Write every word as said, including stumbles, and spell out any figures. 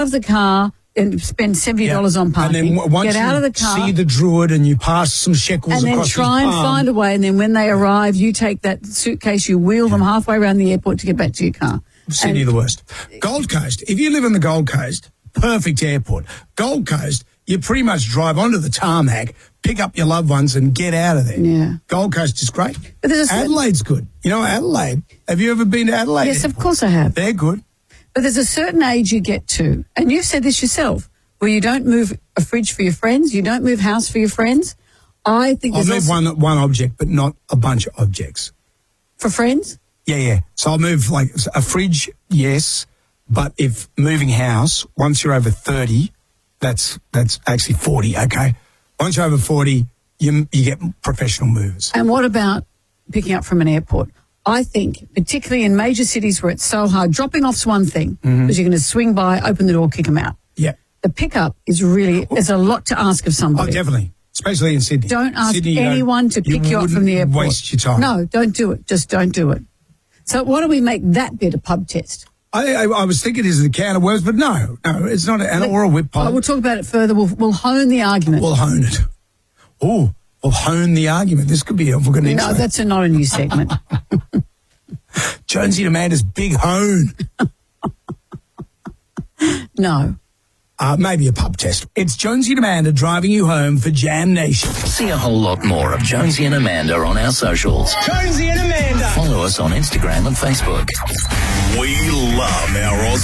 of the car and spend seventy dollars Yeah. on parking. And then w- once Get you out of the car. see the Druid and you pass some shekels and then across try his and palm, find a way. And then when they arrive, you take that suitcase, you wheel them halfway around the airport to get back to your car. Sydney, And- the worst. Gold Coast, if you live in the Gold Coast, perfect airport. Gold Coast, you pretty much drive onto the tarmac, pick up your loved ones and get out of there. Yeah. Gold Coast is great. But there's a certain- Adelaide's good. You know, Adelaide, have you ever been to Adelaide? Yes, of course I have. They're good. But there's a certain age you get to, and you've said this yourself, where you don't move a fridge for your friends, you don't move house for your friends. I think I'll there's move also, one, one object, but not a bunch of objects. for friends. Yeah, yeah. So I'll move like a fridge, yes, but if moving house, once you're over thirty, that's that's actually forty, okay? Once you're over forty, you, you get professional movers. And what about picking up from an airport? I think, particularly in major cities where it's so hard, dropping off's one thing, because Mm-hmm. you're going to swing by, open the door, kick them out. Yeah. The pickup is really, there's a lot to ask of Oh, somebody. definitely. Especially in Sydney. Don't ask Sydney, you don't- anyone to you pick you up from the wouldn't airport. waste your time. No, don't do it. Just don't do it. So why don't we make that bit a pub test? I, I, I was thinking is the can of worms, but no, no, it's not, a, or a whip Oh, pile. we'll talk about it further. We'll, we'll hone the argument. We'll hone it. Oh, we'll hone the argument. This could be a good intro. no, that's a, not a new segment. Jonesy and Amanda's big hone. No. Uh, maybe a pub test. It's Jonesy and Amanda driving you home for Jam Nation. See a whole lot more of Jonesy and Amanda on our socials. Jonesy and Amanda. Follow us on Instagram and Facebook. We love our Aussie